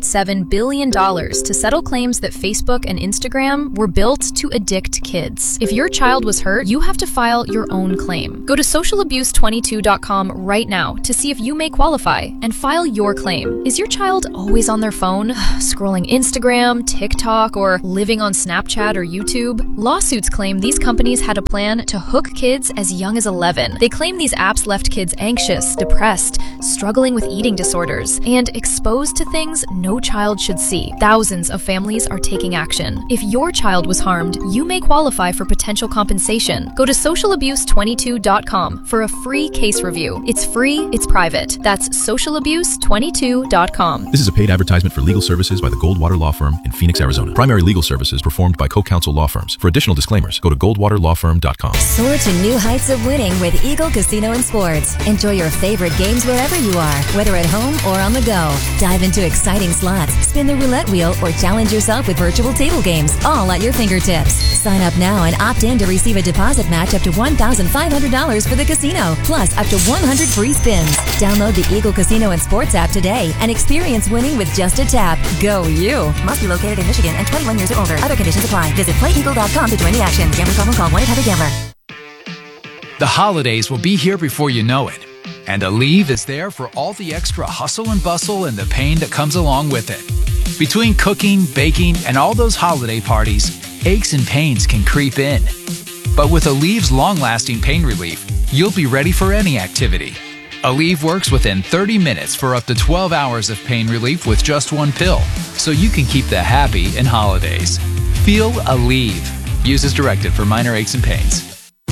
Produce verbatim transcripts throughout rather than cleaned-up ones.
seven billion dollars to settle claims that Facebook and Instagram were built to addict kids. If your child was hurt, you have to file your own claim. Go to social abuse twenty-two dot com right now to see if you may qualify and file your claim. Is your child always on their phone, scrolling Instagram, TikTok, or living on Snapchat or YouTube? Lawsuits claim these companies had a plan to hook kids as young as eleven. They claim these apps left kids anxious, depressed, struggling with eating disorders, and exposed to things no child should see. Thousands of families are taking action. If your child was harmed, you may qualify for potential compensation. Go to social abuse twenty-two dot com for a free case review. It's free, it's private. That's social abuse twenty-two dot com. This is a paid advertisement for legal services by the Goldwater Law Firm in Phoenix, Arizona. Primary legal services performed by co-counsel law firms. For additional disclaimers, go to goldwater law firm dot com. Soar to new heights of winning with Eagle Casino and Sports. Enjoy your favorite games wherever you are, whether at home or on the go. Dive into exciting slots, spin the roulette wheel, or challenge yourself with virtual table games, all at your fingertips. Sign up now and opt in to receive a deposit match up to one thousand five hundred dollars for the casino, plus up to one hundred free spins. Download the Eagle Casino and Sports app today and experience winning with just a tap. Go you! Must be located in Michigan and twenty-one years or older. Other conditions apply. Visit play eagle dot com to join the action. Gambling problem, call one eight hundred gambler. The holidays will be here before you know it. And Aleve is there for all the extra hustle and bustle and the pain that comes along with it. Between cooking, baking, and all those holiday parties, aches and pains can creep in. But with Aleve's long-lasting pain relief, you'll be ready for any activity. Aleve works within thirty minutes for up to twelve hours of pain relief with just one pill, so you can keep the happy in holidays. Feel Aleve. Use as directed for minor aches and pains.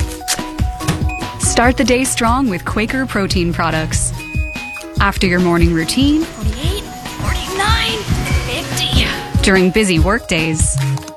Start the day strong with Quaker protein products. After your morning routine, forty-eight, forty-nine, fifty. During busy work days,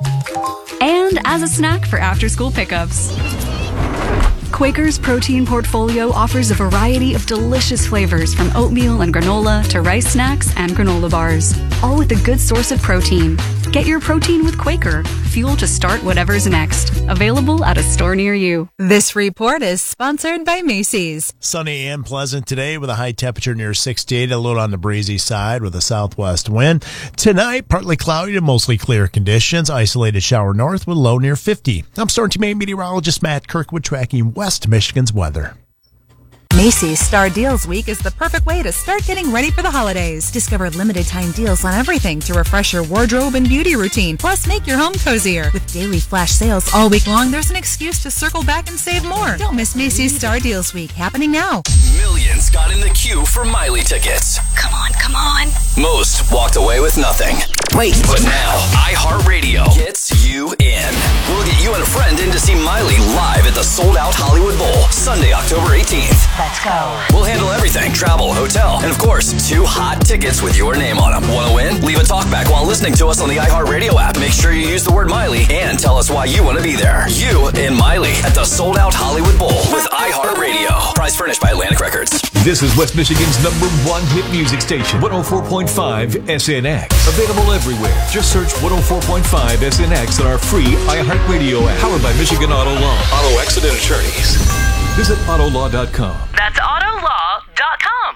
and as a snack for after-school pickups. Quaker's protein portfolio offers a variety of delicious flavors from oatmeal and granola to rice snacks and granola bars, all with a good source of protein. Get your protein with Quaker, fuel to start whatever's next. Available at a store near you. This report is sponsored by Macy's. Sunny and pleasant today with a high temperature near sixty-eight, a little on the breezy side with a southwest wind. Tonight, partly cloudy to mostly clear conditions. Isolated shower north with low near fifty. I'm Storm Team eight meteorologist Matt Kirkwood tracking West Michigan's weather. Macy's Star Deals Week is the perfect way to start getting ready for the holidays. Discover limited time deals on everything to refresh your wardrobe and beauty routine, plus make your home cozier. With daily flash sales all week long, there's an excuse to circle back and save more. Don't miss Macy's Star Deals Week, happening now. Millions got in the queue for Miley tickets. Come on, come on. Most walked away with nothing. Wait, but now iHeartRadio gets you in. We'll get you and a friend in to see Miley live at the sold-out Hollywood Bowl, Sunday, October eighteenth. Let's go. We'll handle everything, travel, hotel, and of course, two hot tickets with your name on them. Want to win? Leave a talkback while listening to us on the iHeartRadio app. Make sure you use the word Miley and tell us why you want to be there. You and Miley at the sold-out Hollywood Bowl with iHeartRadio. Prize furnished by Atlantic Records. This is West Michigan's number one hit music station, one oh four point five S N X. Available everywhere. Just search one oh four point five S N X on our free iHeartRadio app. Powered by Michigan Auto Law. Auto Accident Attorneys. Visit auto law dot com. That's auto law dot com.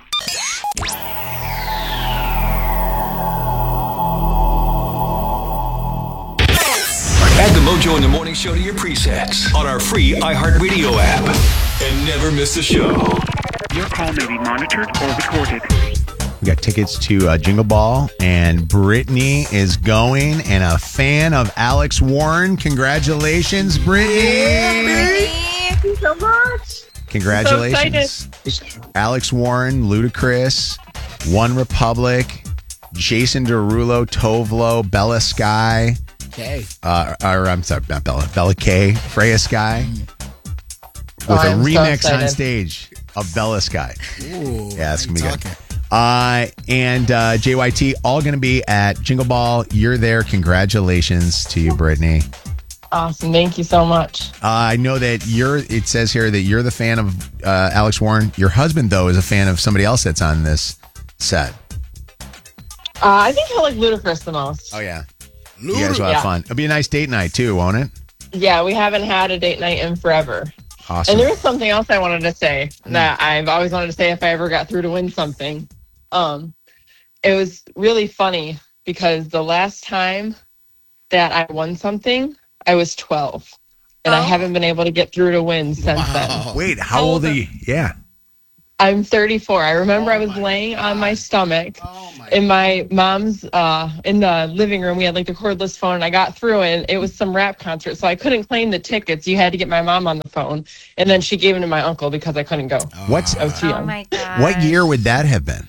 Add the Mojo in the Morning Show to your presets on our free iHeartRadio app. And never miss a show. Your call may be monitored or recorded. We got tickets to uh, Jingle Ball, and Brittany is going, and a fan of Alex Warren. Congratulations, Brittany! Yeah, thank you so much. Congratulations. So Alex Warren, Ludacris, One Republic, Jason Derulo, Tovlo, Bella Sky. K. Uh, or I'm sorry, not Bella. Bella K. Freya Sky. With oh, a I'm remix so on stage of Bella Sky. Ooh, yeah, that's going to be talking. good. Uh, and uh, J Y T, all going to be at Jingle Ball. You're there. Congratulations to you, Brittany. Awesome. Thank you so much. Uh, I know that you're, it says here that you're the fan of uh, Alex Warren. Your husband, though, is a fan of somebody else that's on this set. Uh, I think I like Ludacris the most. Oh, yeah. Luda. You guys will have Yeah. fun. It'll be a nice date night, too, won't it? Yeah, we haven't had a date night in forever. Awesome. And there was something else I wanted to say that I've always wanted to say if I ever got through to win something. Um, it was really funny because the last time that I won something, I was twelve. And oh. I haven't been able to get through to win since wow. then. Wait, how, how old are you? Yeah. I'm thirty-four. I remember oh I was laying God. on my stomach oh my in my mom's, uh, in the living room. We had like the cordless phone, and I got through it, and it was some rap concert. So I couldn't claim the tickets. You had to get my mom on the phone. And then she gave them to my uncle because I couldn't go. Oh. What's, I was too young. Oh, my God. What year would that have been?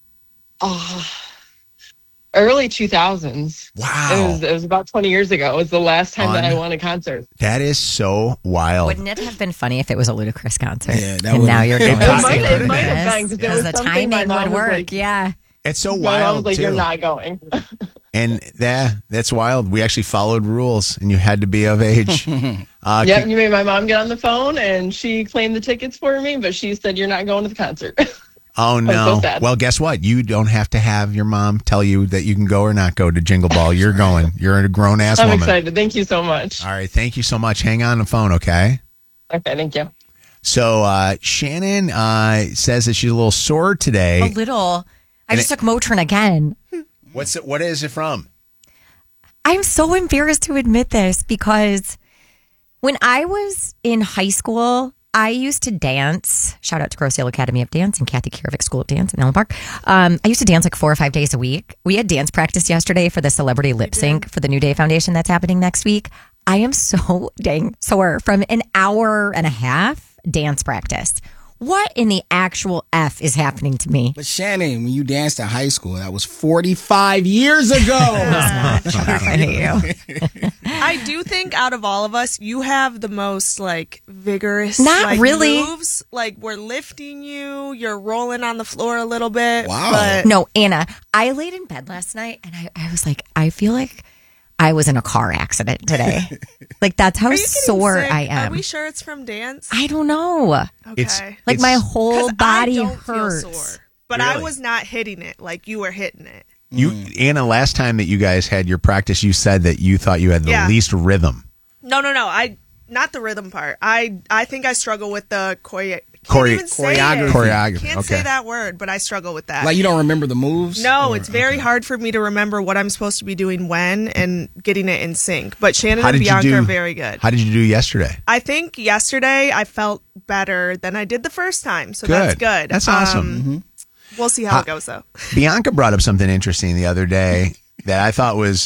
Oh, early two thousands. Wow. It was, it was about twenty years ago. It was the last time Un- that I won a concert. That is so wild. Wouldn't it have been funny if it was a Ludacris concert? Yeah, that and would now have- you're going It to might- see it might have been, 'cause Ludacris. there was The something my timing mom would was work, like- yeah. It's so My mom wild, was like, too. you're not going. And that that's wild. We actually followed rules, and you had to be of age. uh, Yep, can- you made my mom get on the phone, and she claimed the tickets for me, but she said, you're not going to the concert. Oh, was no. so sad. Well, guess what? You don't have to have your mom tell you that you can go or not go to Jingle Ball. You're going. You're a grown-ass I'm woman. excited. Thank you so much. All right. Thank you so much. Hang on the phone, okay? Okay, thank you. So uh, Shannon uh, says that she's a little sore today. A little. I And just it- took Motrin again. What's it? What is it from? I'm so embarrassed to admit this because when I was in high school, I used to dance. Shout out to Grosedale Academy of Dance and Kathy Kierovic School of Dance in Elm Park. Um, I used to dance like four or five days a week. We had dance practice yesterday for the celebrity lip sync for the New Day Foundation that's happening next week. I am so dang sore from an hour and a half dance practice. What in the actual F is happening to me? But Shannon, when you danced in high school, that was forty-five years ago. I hate you. I do think out of all of us, you have the most like vigorous Not like, really. moves. Like we're lifting you, you're rolling on the floor a little bit. Wow. But No, Anna, I laid in bed last night and I, I was like, I feel like I was in a car accident today. Like that's how are you getting sore sick? I am. Are we sure it's from dance? I don't know. Okay. It's- Like my whole 'Cause body I don't hurts. Feel sore, but I Really? was not hitting it like you were hitting it. You, Anna, last time that you guys had your practice, you said that you thought you had the Yeah. least rhythm. No, no, no. I not the rhythm part. I I think I struggle with the choreo- can't Chore- even say choreography. it. Choreography, Can't okay. say that word, but I struggle with that. Like you don't remember the moves? No, Or- it's very okay. hard for me to remember what I'm supposed to be doing when and getting it in sync. But Shannon How and did you Bianca do? are very good. How did you do yesterday? I think yesterday I felt better than I did the first time, so Good. that's good. That's awesome. Um, Mm-hmm. We'll see how How- it goes, though. Bianca brought up something interesting the other day that I thought was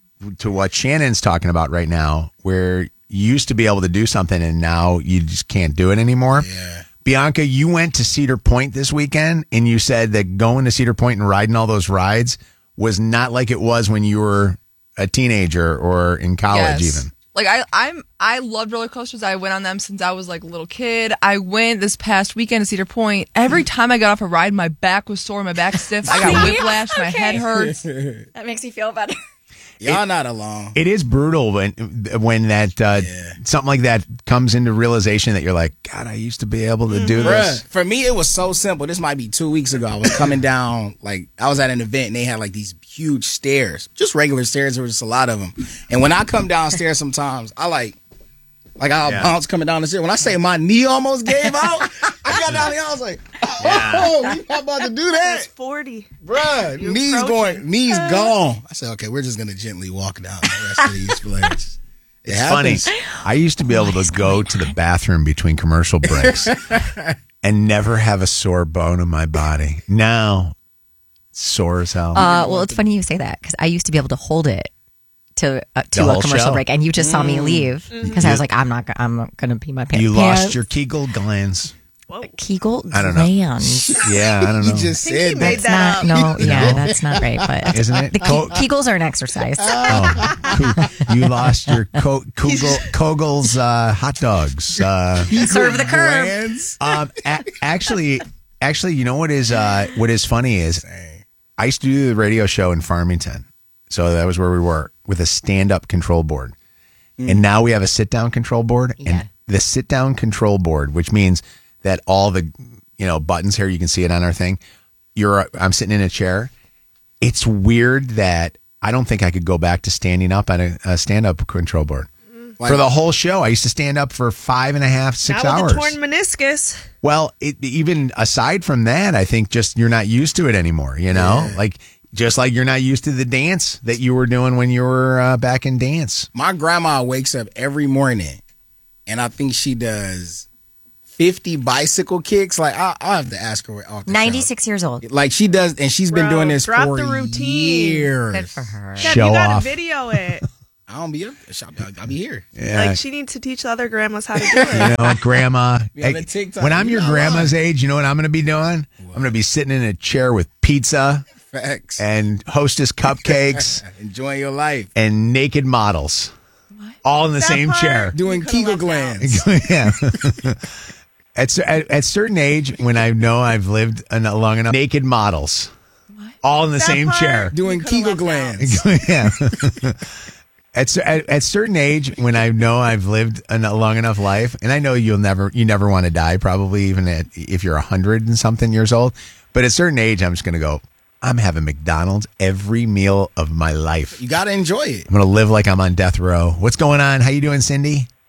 to what Shannon's talking about right now, where you used to be able to do something and now you just can't do it anymore. Yeah. Bianca, you went to Cedar Point this weekend and you said that going to Cedar Point and riding all those rides was not like it was when you were a teenager or in college Yes. even. Like I, I'm, I love roller coasters. I went on them since I was like a little kid. I went this past weekend to Cedar Point. Every time I got off a ride, my back was sore, my back stiff. I got whiplash, my head hurts. That makes me feel better. Y'all not alone. It is brutal when when that uh, something like that comes into realization that you're like, God, I used to be able to do Bruh, this. for me, it was so simple. This might be two weeks ago. I was coming down, like, I was at an event and they had like these huge stairs, just regular stairs. There was just a lot of them. And when I come downstairs sometimes, I like, like I'll Yeah. bounce coming down the stairs. When I say my knee almost gave out, I got down there, I was like, oh, we not about to do that. It's forty. Bruh, You knees approaching. going, knees gone. I said, okay, we're just going to gently walk down the rest of these flares. It It's funny. happens. I used to be able to go to the bathroom between commercial breaks and never have a sore bone in my body. Now, it's sore as hell. Uh, well, it's funny you say that because I used to be able to hold it to uh, The to whole a commercial show. break, and you just saw me Mm. leave because I was like, I'm not, go- I'm not going to pee my pants. you lost your Kegel glands. Kegel I don't know. glands. Yeah, I don't know. You just I think he said made that. That's not, that no, yeah, No? that's not right. But Isn't it? The Ke- Co- Kegels are an exercise. Oh, you lost your Co- Kugel, Kogel's uh, hot dogs. Uh, Serve the curve. Glands? um, a- actually, actually, you know what is uh, what is funny is I used to do the radio show in Farmington, so that was where we were with a stand-up control board, and now we have a sit-down control board, Yeah. and the sit-down control board, which means that all the you know buttons here, you can see it on our thing. You're I'm sitting in a chair. It's weird that I don't think I could go back to standing up on a, a stand-up control board. For the whole show, I used to stand up for five and a half, six Not hours. with a torn meniscus. Well, it, even aside from that, I think just you're not used to it anymore. You know, Yeah. like Just like you're not used to the dance that you were doing when you were uh, back in dance. My grandma wakes up every morning, and I think she does fifty bicycle kicks. Like, I, I'll have to ask her off the ninety-six years old. Like, she does, and she's been Bro, doing this drop for the routine. years. Good for her. Kev, Show you gotta off. video it. I don't be up. I'll, I'll be here. Yeah. Like, she needs to teach the other grandmas how to do it. You know, grandma. Be on the Hey, TikTok. when I'm You your not grandma's lying. age, you know what I'm going to be doing? I'm going to be sitting in a chair with pizza Facts. and Hostess cupcakes Enjoying your life. and naked models. All in the That same part, chair. Doing you could've Kegel left glands. yeah. At, cer- at at certain age, when I know I've lived en- long enough, naked models. All in the That same part, chair. Doing you could've Kegel left glands. yeah. At, cer- at at certain age, when I know I've lived a long enough life, and I know you'll never, you never want to die, probably even at, if you're a hundred and something years old. But at a certain age, I'm just going to go. I'm having McDonald's every meal of my life. You got to enjoy it. I'm going to live like I'm on death row. What's going on? How you doing, Cindy?